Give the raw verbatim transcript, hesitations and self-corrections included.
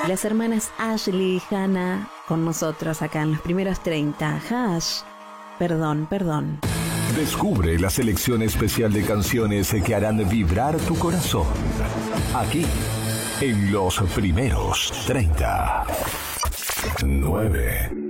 Las hermanas Ashley y Hannah con nosotros acá en los primeros treinta. Hash, perdón, perdón. Descubre la selección especial de canciones que harán vibrar tu corazón. Aquí, en los primeros treinta. nueve.